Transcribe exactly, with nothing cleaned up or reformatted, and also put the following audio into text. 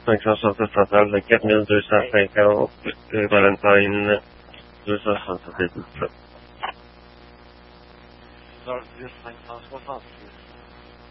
Microsoft fattar lägger nu du sa Afrika och Valentine du sa han så det. Så just Microsoft vad fanns det?